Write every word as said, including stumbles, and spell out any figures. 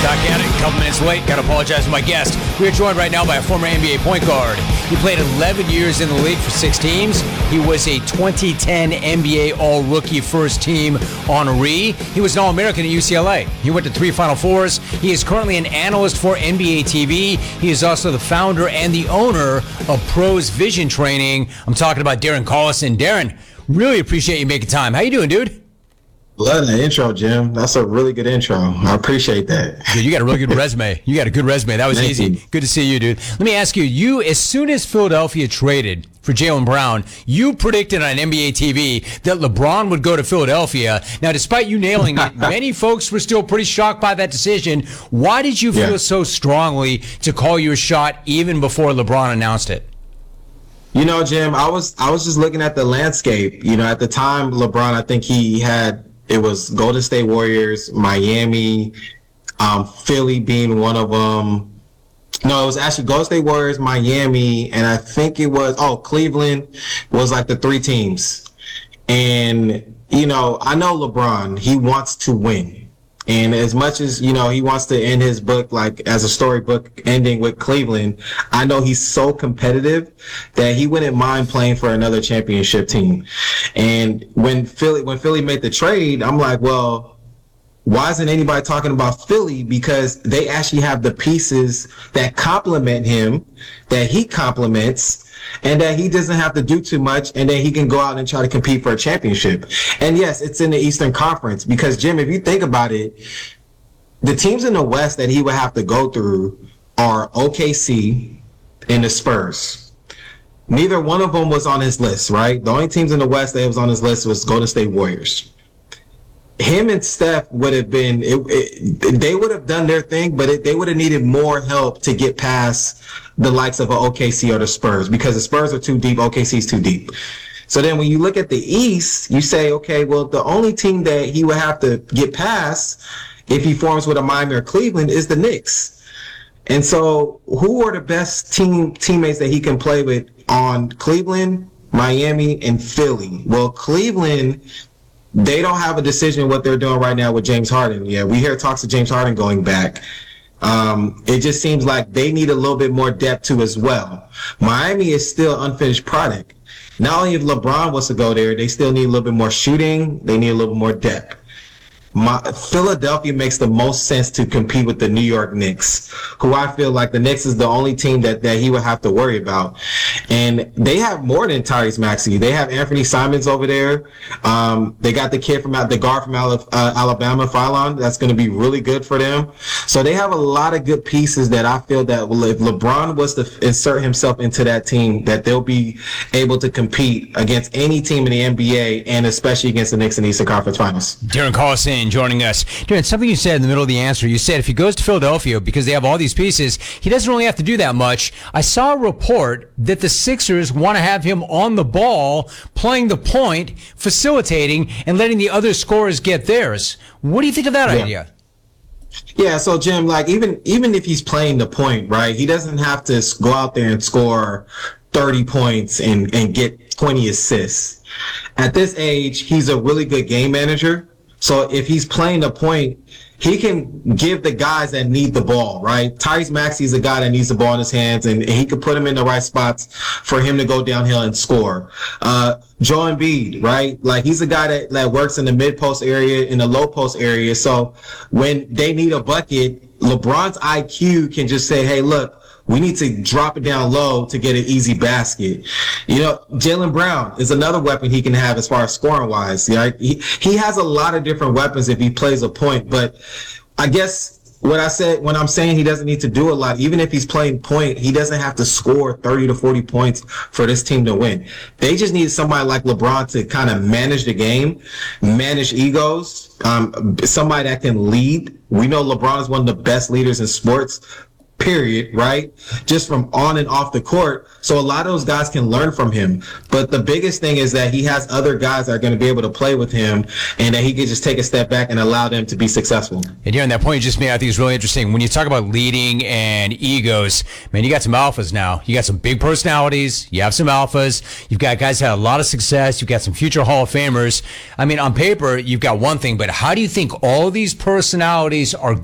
Back at it, a couple minutes late. Got to apologize to my guest. We are joined right now by a former N B A point guard. He played eleven years in the league for six teams. He was a twenty ten N B A All-Rookie First Team honoree. He was an All-American at U C L A. He went to three Final Fours. He is currently an analyst for N B A T V. He is also the founder and the owner of Pros Vision Training. I'm talking about Darren Collison. Darren, really appreciate you making time. How you doing, dude? Love the intro, Jim. That's a really good intro. I appreciate that. Dude, you got a really good resume. You got a good resume. That was Thank easy. you. Good to see you, dude. Let me ask you, you, as soon as Philadelphia traded for Jaylen Brown, you predicted on N B A T V that LeBron would go to Philadelphia. Now, despite you nailing it, many folks were still pretty shocked by that decision. Why did you feel Yeah. so strongly to call your shot even before LeBron announced it? You know, Jim, I was I was just looking at the landscape. You know, at the time, LeBron, I think he had, it was Golden State Warriors, Miami, um, Philly being one of them. No, it was actually Golden State Warriors, Miami, and I think it was, oh, Cleveland was like the three teams. And, you know, I know LeBron, he wants to win. And as much as, you know, he wants to end his book like as a storybook ending with Cleveland, I know he's so competitive that he wouldn't mind playing for another championship team. And when Philly, when Philly made the trade, I'm like, well, why isn't anybody talking about Philly? Because they actually have the pieces that complement him, that he complements, and that he doesn't have to do too much, and then he can go out and try to compete for a championship. And yes, it's in the Eastern Conference, because Jim, if you think about it, the teams in the West that he would have to go through are O K C and the Spurs. Neither one of them was on his list, right? The only teams in the West that was on his list was Golden State Warriors. Him and Steph would have been, it, it, they would have done their thing, but it, they would have needed more help to get past the likes of an O K C or the Spurs, because the Spurs are too deep, O K C is too deep. So then when you look at the East, you say, okay, well, the only team that he would have to get past if he forms with a Miami or Cleveland is the Knicks. And so who are the best team teammates that he can play with on Cleveland, Miami, and Philly? Well, Cleveland, they don't have a decision what they're doing right now with James Harden. Yeah, we hear talks of James Harden going back. Um, it just seems like they need a little bit more depth too as well. Miami is still unfinished product. Not only if LeBron was to go there, they still need a little bit more shooting. They need a little more depth. My, Philadelphia makes the most sense to compete with the New York Knicks, who I feel like the Knicks is the only team that, that he would have to worry about. And they have more than Tyrese Maxey. They have Anthony Simons over there. Um, they got the kid from the guard from uh, Alabama, Philon. That's going to be really good for them. So they have a lot of good pieces that I feel that if LeBron was to insert himself into that team, that they'll be able to compete against any team in the N B A, and especially against the Knicks in the Eastern Conference Finals. Darren Collison joining us. Darren, something you said in the middle of the answer. You said if he goes to Philadelphia, because they have all these pieces, he doesn't really have to do that much. I saw a report that the Sixers want to have him on the ball, playing the point, facilitating, and letting the other scorers get theirs. What do you think of that Yeah. idea? Yeah, so Jim, like even even if he's playing the point, right, he doesn't have to go out there and score thirty points and, and get twenty assists. At this age, he's a really good game manager. So if he's playing the point, he can give the guys that need the ball, right? Tyrese Maxey is a guy that needs the ball in his hands, and he can put him in the right spots for him to go downhill and score. Uh, Joel Embiid, right? Like he's a guy that, that works in the mid post area, in the low post area. So when they need a bucket, LeBron's I Q can just say, hey, look, we need to drop it down low to get an easy basket. You know, Jaylen Brown is another weapon he can have as far as scoring wise. Right? He, he has a lot of different weapons if he plays a point, but I guess what I said, when I'm saying he doesn't need to do a lot, even if he's playing point, he doesn't have to score thirty to forty points for this team to win. They just need somebody like LeBron to kind of manage the game, manage egos, um, somebody that can lead. We know LeBron is one of the best leaders in sports, period, right? Just from on and off the court. So a lot of those guys can learn from him. But the biggest thing is that he has other guys that are going to be able to play with him, and that he can just take a step back and allow them to be successful. And Darren, that point you just made, I think is really interesting. When you talk about leading and egos, man, you got some alphas now. You got some big personalities. You have some alphas. You've got guys that had a lot of success. You've got some future Hall of Famers. I mean, on paper, you've got one thing, but how do you think all these personalities are